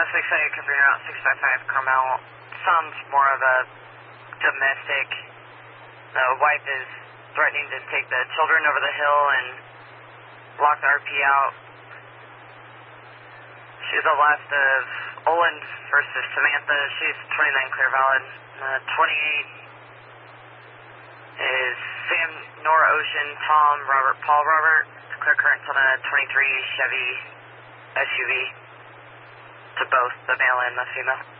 658 Cabrera out 655 Carmel. Sounds more of a domestic. The wife is threatening to take the children over the hill and lock the RP out. She's the last of Olin versus Samantha. She's 29 clear valid. 28 is Sam, Nora Ocean, Tom, Robert, Paul Robert. Clear currents on a 23 Chevy SUV to both the male and the female.